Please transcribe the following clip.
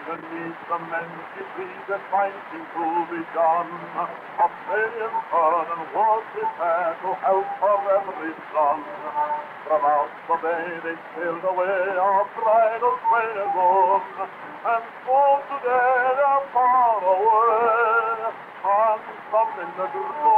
beneath the many trees that might seem to be done, of bay and fern and was prepared to help her every son. From out the bay they sailed away, our bridal train alone, and so today they're far away, and some in the